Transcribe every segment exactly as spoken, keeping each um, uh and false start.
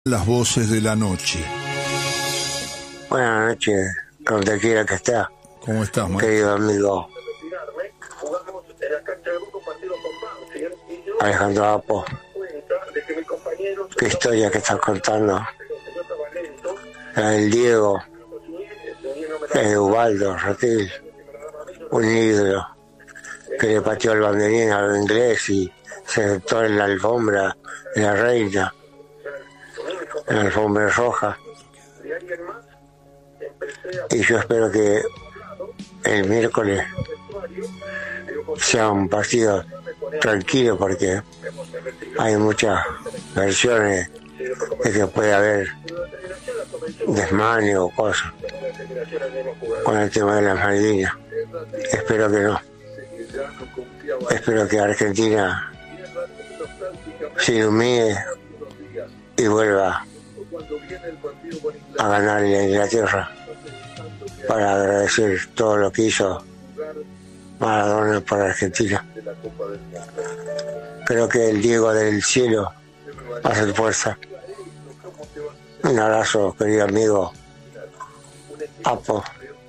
Las voces de la noche. Buenas noches, donde quiera que esté. ¿Cómo estás, Maestro? Querido amigo Alejandro Apo, qué historia que estás contando. La del Diego, la de Ubaldo Ratil, un ídolo que le pateó el banderín al inglés y se sentó en la alfombra de la reina, en la alfombra roja. Y yo espero que el miércoles sea un partido tranquilo, porque hay muchas versiones de que puede haber desmane o cosas con el tema de las Malvinas. Espero que no. Espero que Argentina se ilumine y vuelva a ganarle a Inglaterra, para agradecer todo lo que hizo Maradona para Argentina. Creo que el Diego del cielo hace fuerza. Un abrazo, querido amigo Apo,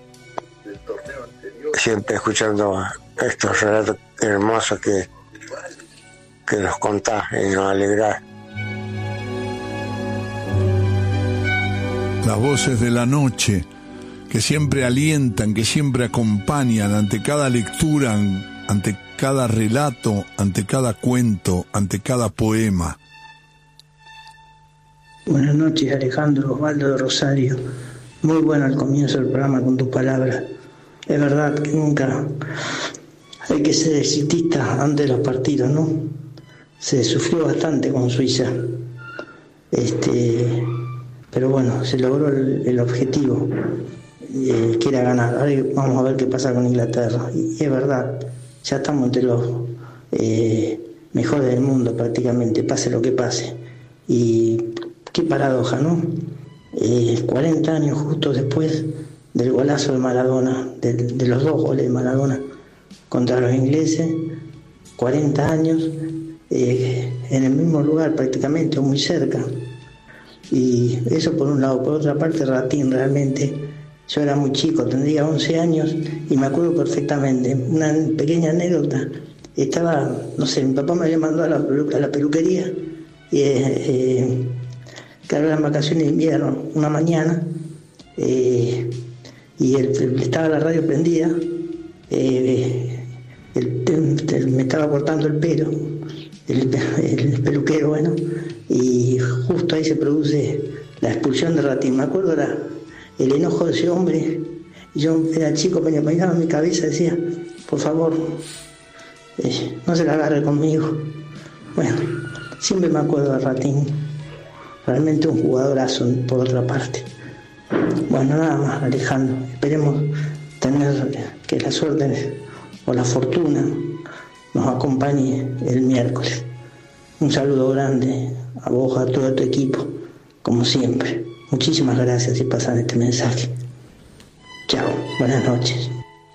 siempre escuchando estos relatos hermosos que, que nos contás y nos alegrás. Las voces de la noche, que siempre alientan, que siempre acompañan ante cada lectura, ante cada relato, ante cada cuento, ante cada poema. Buenas noches, Alejandro, Osvaldo de Rosario. Muy bueno el comienzo del programa con tus palabras. Es verdad que nunca hay que ser exitista antes de los partidos, ¿no? Se sufrió bastante con Suiza. Este... Pero bueno, se logró el, el objetivo, eh, que era ganar. Ahora vamos a ver qué pasa con Inglaterra. Y, y es verdad, ya estamos entre los eh, mejores del mundo prácticamente, pase lo que pase. Y qué paradoja, ¿no? Eh, cuarenta años justo después del golazo de Maradona, de, de los dos goles de Maradona contra los ingleses, cuarenta años eh, en el mismo lugar prácticamente, o muy cerca. Y eso por un lado. Por otra parte, Ratín, realmente, yo era muy chico, tendría once años, y me acuerdo perfectamente, una pequeña anécdota. Estaba, no sé, mi papá me había mandado a la, pelu- a la peluquería, y eh, eh, claro, eran vacaciones de invierno, una mañana, eh, y el, el, estaba la radio prendida, eh, el, el, el, me estaba cortando el pelo, el, el peluquero, bueno, y justo ahí se produce la expulsión de Ratín. Me acuerdo era el enojo de ese hombre, y yo era chico, me peinaba mi cabeza, decía, por favor, eh, no se la agarre conmigo. Bueno, siempre me acuerdo de Ratín, realmente un jugadorazo por otra parte. Bueno, nada más, Alejandro, esperemos tener que la suerte o la fortuna nos acompañe el miércoles. Un saludo grande a vos, a todo tu equipo, como siempre. Muchísimas gracias si pasan este mensaje. Chao, buenas noches.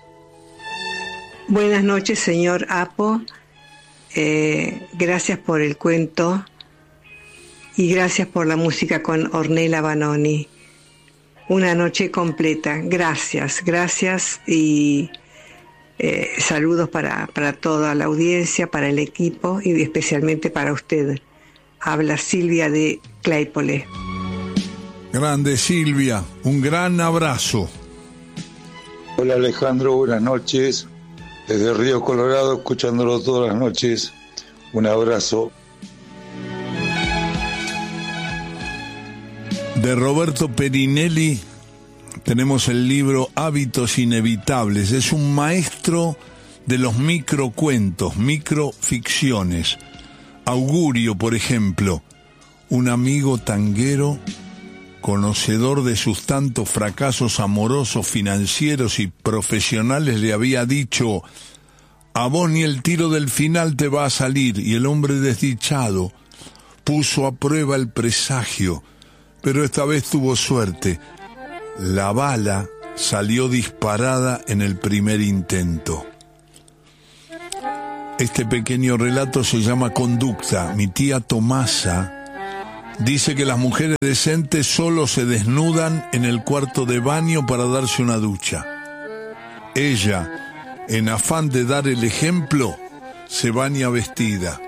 Buenas noches, señor Apo. Eh, gracias por el cuento y gracias por la música con Ornella Vanoni. Una noche completa. Gracias, gracias y eh, saludos para, para toda la audiencia, para el equipo y especialmente para usted. Habla Silvia de Claypole. Grande Silvia, un gran abrazo. Hola Alejandro, buenas noches. Desde Río Colorado, escuchándolo todas las noches. Un abrazo. De Roberto Perinelli tenemos el libro Hábitos Inevitables. Es un maestro de los microcuentos, microficciones. Augurio, por ejemplo, un amigo tanguero, conocedor de sus tantos fracasos amorosos, financieros y profesionales, le había dicho: a vos ni el tiro del final te va a salir. Y el hombre desdichado puso a prueba el presagio, pero esta vez tuvo suerte. La bala salió disparada en el primer intento. Este pequeño relato se llama Conducta. Mi tía Tomasa Dice que las mujeres decentes solo se desnudan en el cuarto de baño para darse una ducha. Ella, en afán de dar el ejemplo, se baña vestida.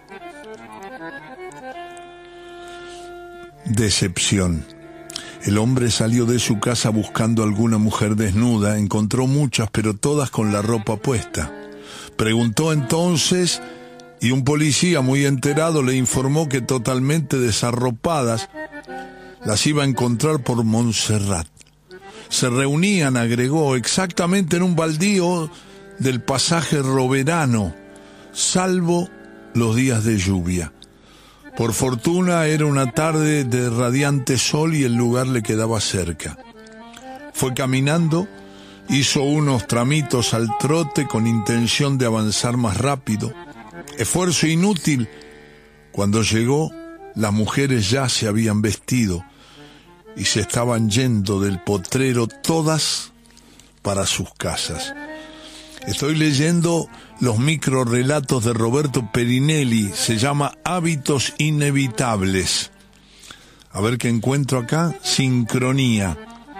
Decepción. El hombre salió de su casa buscando alguna mujer desnuda, encontró muchas, pero todas con la ropa puesta. Preguntó entonces, y un policía muy enterado le informó que totalmente desarropadas las iba a encontrar por Montserrat. Se reunían, agregó, exactamente en un baldío del pasaje Roverano, salvo los días de lluvia. Por fortuna era una tarde de radiante sol y el lugar le quedaba cerca. Fue caminando, hizo unos tramitos al trote con intención de avanzar más rápido. Esfuerzo inútil. Cuando llegó, las mujeres ya se habían vestido y se estaban yendo del potrero todas para sus casas. Estoy leyendo los microrelatos de Roberto Perinelli, se llama Hábitos Inevitables. A ver qué encuentro acá. Sincronía.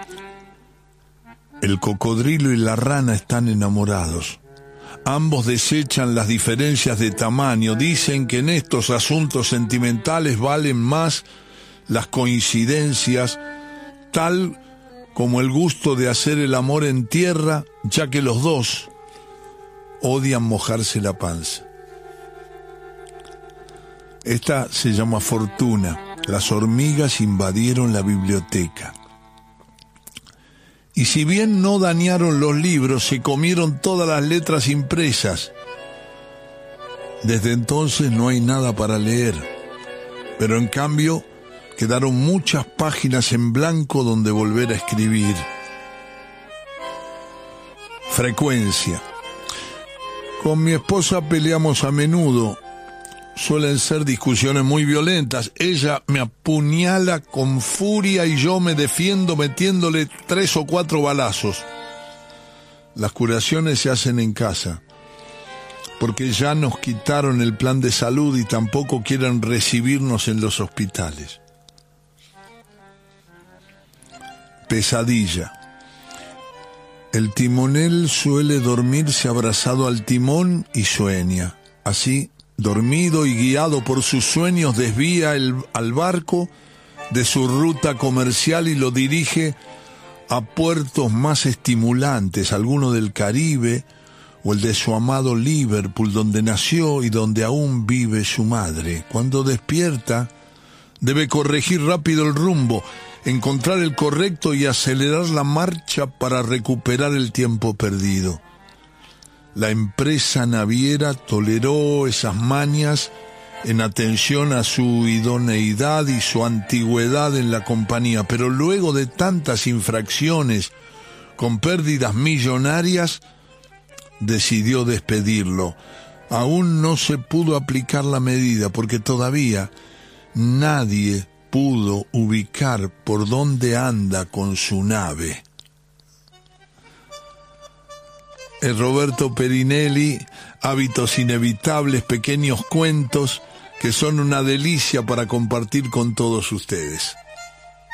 El cocodrilo y la rana están enamorados. Ambos desechan las diferencias de tamaño. Dicen que en estos asuntos sentimentales valen más las coincidencias, tal como el gusto de hacer el amor en tierra, ya que los dos odian mojarse la panza. Esta se llama Fortuna. Las hormigas invadieron la biblioteca. Y si bien no dañaron los libros, se comieron todas las letras impresas. Desde entonces no hay nada para leer, pero en cambio quedaron muchas páginas en blanco donde volver a escribir. Frecuencia. Con mi esposa peleamos a menudo. Suelen ser discusiones muy violentas. Ella me apuñala con furia y yo me defiendo metiéndole tres o cuatro balazos. Las curaciones se hacen en casa, porque ya nos quitaron el plan de salud y tampoco quieren recibirnos en los hospitales. Pesadilla. El timonel suele dormirse abrazado al timón y sueña. Así, dormido y guiado por sus sueños, desvía el, al barco de su ruta comercial y lo dirige a puertos más estimulantes, alguno del Caribe o el de su amado Liverpool, donde nació y donde aún vive su madre. Cuando despierta, debe corregir rápido el rumbo, encontrar el correcto y acelerar la marcha para recuperar el tiempo perdido. La empresa naviera toleró esas mañas en atención a su idoneidad y su antigüedad en la compañía, pero luego de tantas infracciones con pérdidas millonarias, decidió despedirlo. Aún no se pudo aplicar la medida porque todavía nadie pudo ubicar por dónde anda con su nave. Es Roberto Perinelli, Hábitos Inevitables, pequeños cuentos que son una delicia para compartir con todos ustedes.